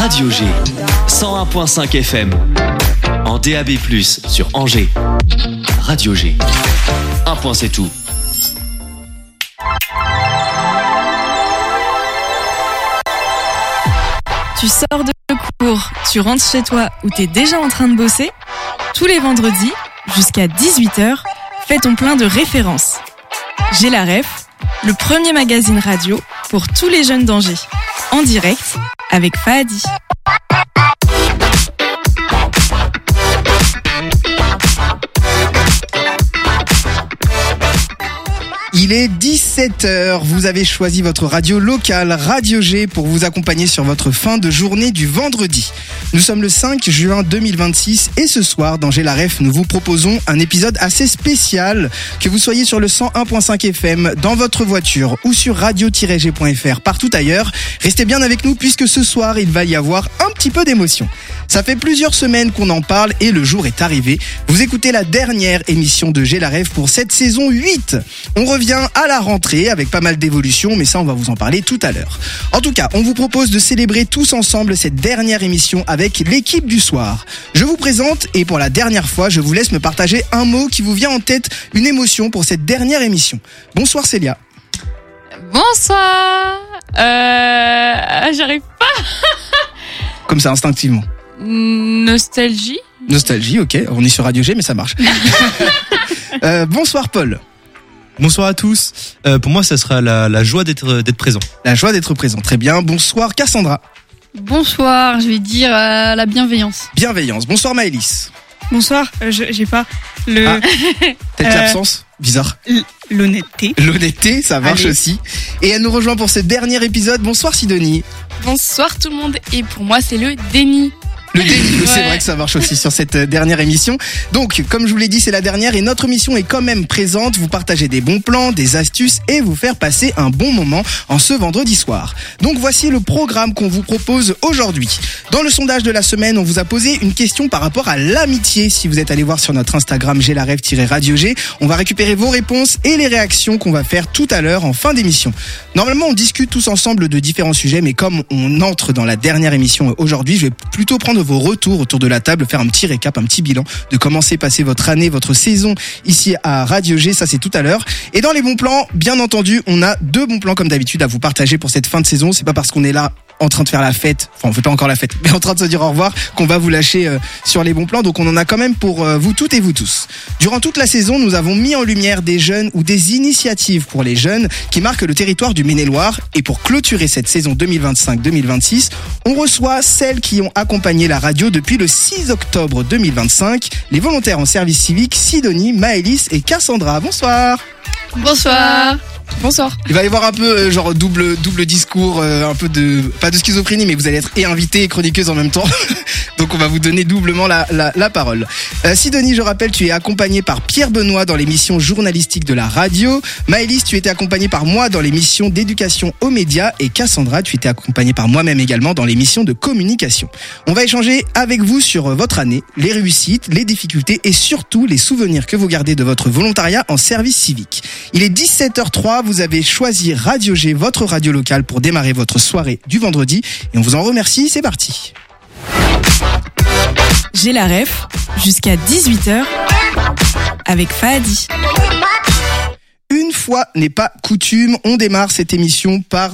Radio G, 101.5 FM, en DAB+, sur Angers. Radio G, un point c'est tout. Tu sors de cours, tu rentres chez toi ou t'es déjà en train de bosser. Tous les vendredis, jusqu'à 18h, fais ton plein de références. J'ai la ref, le premier magazine radio pour tous les jeunes d'Angers. En direct, avec Fahadi. Il est 17h, vous avez choisi votre radio locale, Radio G, pour vous accompagner sur votre fin de journée du vendredi. Nous sommes le 5 juin 2026 et ce soir, dans J'ai la ref, nous vous proposons un épisode assez spécial. Que vous soyez sur le 101.5 FM, dans votre voiture ou sur radio-g.fr, partout ailleurs, restez bien avec nous puisque ce soir, il va y avoir un petit peu d'émotion. Ça fait plusieurs semaines qu'on en parle et le jour est arrivé. Vous écoutez la dernière émission de J'ai la ref pour cette saison 8. On revient à la rentrée avec pas mal d'évolutions, mais ça on va vous en parler tout à l'heure. En tout cas, on vous propose de célébrer tous ensemble cette dernière émission avec l'équipe du soir. Je vous présente et pour la dernière fois, je vous laisse me partager un mot qui vous vient en tête, une émotion pour cette dernière émission. Bonsoir Célia. Bonsoir. J'arrive pas. Comme ça, instinctivement. Nostalgie. Nostalgie, ok. On est sur Radio G, mais ça marche. Bonsoir Paul. Bonsoir à tous. Pour moi, ça sera la joie d'être présent. La joie d'être présent, très bien. Bonsoir Cassandra. Bonsoir, je vais dire la bienveillance. Bienveillance. Bonsoir Maëlys. Bonsoir, j'ai pas le... Ah, peut-être l'absence. Bizarre. L'honnêteté. L'honnêteté, ça marche. Allez. Aussi. Et elle nous rejoint pour ce dernier épisode. Bonsoir Sidonie. Bonsoir tout le monde. Et pour moi, c'est le déni. Le déni, ouais. C'est vrai que ça marche aussi sur cette dernière émission. Donc, comme je vous l'ai dit, c'est la dernière et notre mission est quand même présente. Vous partagez des bons plans, des astuces et vous faire passer un bon moment en ce vendredi soir. Donc, voici le programme qu'on vous propose aujourd'hui. Dans le sondage de la semaine, on vous a posé une question par rapport à l'amitié. Si vous êtes allé voir sur notre Instagram, j'ai la rêve-radio G, on va récupérer vos réponses et les réactions qu'on va faire tout à l'heure en fin d'émission. Normalement, on discute tous ensemble de différents sujets, mais comme on entre dans la dernière émission aujourd'hui, je vais plutôt prendre vos retours autour de la table, faire un petit récap, un petit bilan de comment s'est passée votre année, votre saison ici à Radio G, ça c'est tout à l'heure. Et dans les bons plans, bien entendu, on a 2 bons plans comme d'habitude à vous partager pour cette fin de saison. C'est pas parce qu'on est là en train de faire la fête, enfin on fait pas encore la fête, mais en train de se dire au revoir qu'on va vous lâcher sur les bons plans. Donc on en a quand même pour vous toutes et vous tous. Durant toute la saison, nous avons mis en lumière des jeunes ou des initiatives pour les jeunes qui marquent le territoire du Maine-et-Loire. Et pour clôturer cette saison 2025-2026, on reçoit celles qui ont accompagné la radio depuis le 6 octobre 2025, les volontaires en service civique Sidonie, Maëlys et Cassandra. Bonsoir. Bonsoir. Bonsoir. Il va y avoir un peu genre double discours, un peu de pas de schizophrénie, mais vous allez être et invité et chroniqueuse en même temps. Donc on va vous donner doublement la parole. Sidonie, je rappelle, tu es accompagnée par Pierre Benoît dans l'émission journalistique de la radio. Maëlys, tu étais accompagnée par moi dans l'émission d'éducation aux médias et Cassandra, tu étais accompagnée par moi-même également dans l'émission de communication. On va échanger avec vous sur votre année, les réussites, les difficultés et surtout les souvenirs que vous gardez de votre volontariat en service civique. Il est 17h03. Vous avez choisi Radio G, votre radio locale, pour démarrer votre soirée du vendredi. Et on vous en remercie, c'est parti. J'ai la ref, jusqu'à 18h, avec Fahadi. Une fois n'est pas coutume, on démarre cette émission par